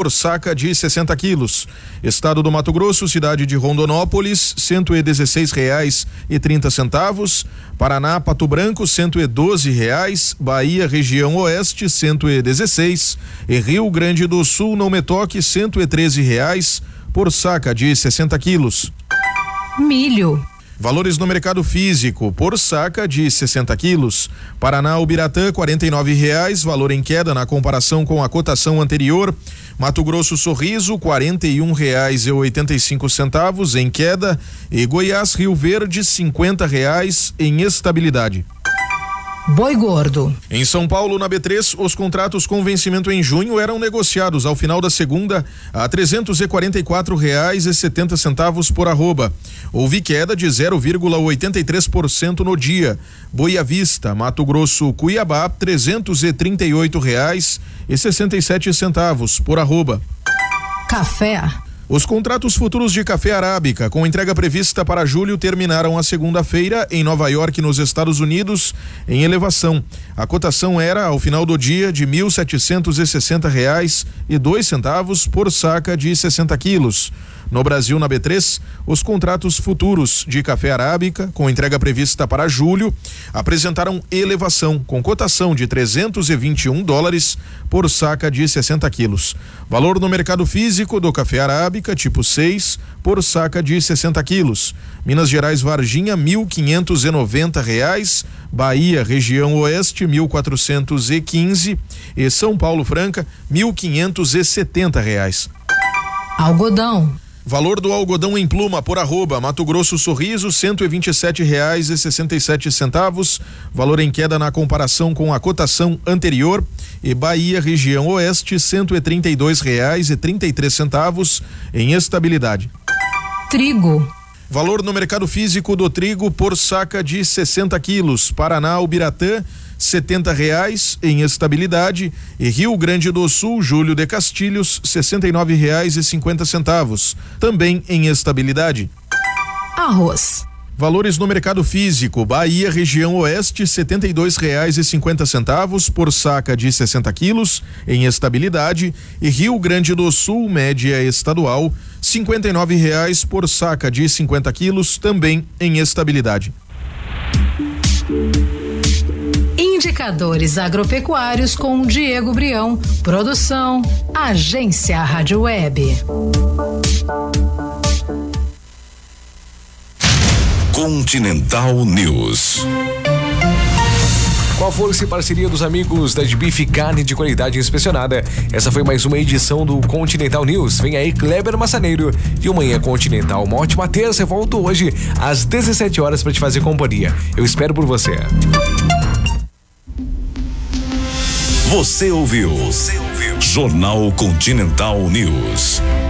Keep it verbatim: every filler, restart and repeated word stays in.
por saca de sessenta quilos. Estado do Mato Grosso, cidade de Rondonópolis, cento e dezesseis reais e trinta centavos. Paraná, Pato Branco, cento e doze reais. Bahia, região oeste, cento e dezesseis. E Rio Grande do Sul, não me toque, cento e treze reais por saca de sessenta quilos. Milho. Valores no mercado físico, por saca de sessenta quilos. Paraná, Ubiratã, quarenta e nove reais, valor em queda na comparação com a cotação anterior. Mato Grosso, Sorriso, quarenta e um reais e oitenta e cinco centavos em queda. E Goiás, Rio Verde, cinquenta reais em estabilidade. Boi gordo. Em São Paulo, na B três, os contratos com vencimento em junho eram negociados ao final da segunda a trezentos e quarenta e quatro reais e setenta centavos por arroba. Houve queda de zero vírgula oitenta e três por cento no dia. Boi à vista, Mato Grosso, Cuiabá, trezentos e trinta e oito reais e sessenta e sete centavos por arroba. Café. Os contratos futuros de café arábica, com entrega prevista para julho, terminaram a segunda-feira em Nova York, nos Estados Unidos, em elevação. A cotação era, ao final do dia, de mil setecentos e sessenta reais e dois centavos por saca de sessenta quilos. No Brasil, na B três, os contratos futuros de café arábica, com entrega prevista para julho, apresentaram elevação, com cotação de trezentos e vinte e um dólares por saca de sessenta quilos. Valor no mercado físico do café arábica, tipo seis, por saca de sessenta quilos. Minas Gerais, Varginha, mil quinhentos e noventa reais. Bahia, região oeste, mil quatrocentos e quinze. E São Paulo, Franca, mil quinhentos e setenta reais. Algodão. Valor do algodão em pluma por arroba, Mato Grosso, Sorriso, cento e vinte e sete reais e sessenta e sete centavos. Valor em queda na comparação com a cotação anterior. E Bahia, região oeste, cento e trinta e dois reais e trinta e três centavos em estabilidade. Trigo. Valor no mercado físico do trigo por saca de sessenta quilos. Paraná, Ubiratã, setenta reais em estabilidade. E Rio Grande do Sul, Júlio de Castilhos, sessenta e nove reais e cinquenta centavos, também em estabilidade. Arroz. Valores no mercado físico, Bahia, região oeste, setenta e dois reais e cinquenta centavos por saca de sessenta quilos em estabilidade. E Rio Grande do Sul, média estadual, cinquenta e nove reais por saca de cinquenta quilos, também em estabilidade. Indicadores agropecuários com Diego Brião. Produção, Agência Rádio Web. Continental News. Com a força e parceria dos amigos da Bife Carne de Qualidade Inspecionada, essa foi mais uma edição do Continental News. Vem aí Kleber Massaneiro e o Manhã Continental. Uma ótima terça, eu volto hoje às dezessete horas para te fazer companhia. Eu espero por você. Você ouviu? Você ouviu? Jornal Continental News.